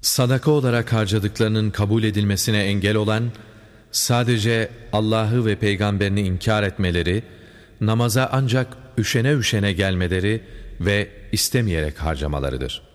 Sadaka olarak harcadıklarının kabul edilmesine engel olan, sadece Allah'ı ve peygamberini inkar etmeleri, namaza ancak üşene üşene gelmeleri ve istemeyerek harcamalarıdır.